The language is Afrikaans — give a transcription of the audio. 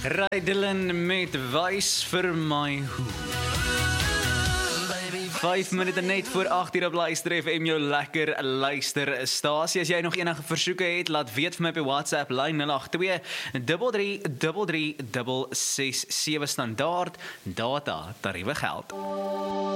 Rydelin met wys vir my hoe. 5 minute net voor 8 uur op Luister FM, jou lekker luisterstasie. As jy nog enige versoeke het, laat weet vir my op WhatsApp lyn 082 33 667 standaard data tariewe geld.